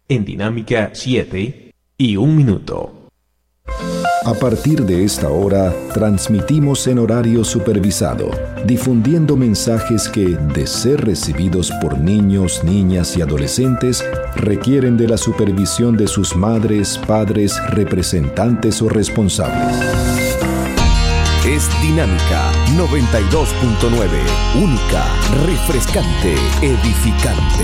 en Dinámica 7 y 1 minuto. A partir de esta hora, transmitimos en horario supervisado, difundiendo mensajes que, de ser recibidos por niños, niñas y adolescentes, requieren de la supervisión de sus madres, padres, representantes o responsables. Es Dinámica 92.9, única, refrescante, edificante.